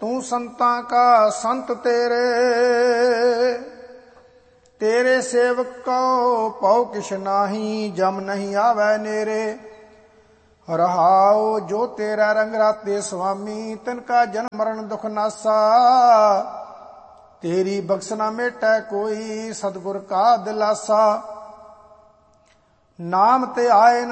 ਤੂੰ ਸੰਤਾਂ ਕਾ ਸੰਤ ਤੇਰੇ। ਤੇਰੇ ਸੇਵਕ ਕੋ ਪਉ ਕਿਛ ਨਾਹੀ, ਜਮ ਨਹੀਂ ਆਵੈ ਨੇਰੇ। ਰਹਾਉ ਜੋ ਤੇਰਾ ਰੰਗ ਰਾਤੇ ਸੁਆਮੀ, ਤਿਨ ਕਾ ਜਨਮ ਮਰਨ ਦੁਖ ਨਾਸਾ। ਤੇਰੀ ਬਖਸ਼ ਨਾ ਮੇਟੈ ਕੋਈ, ਸਤਿਗੁਰ ਕਾ ਦਿਲਾਸਾ। ਨਾਮ ਤੇ ਆਏ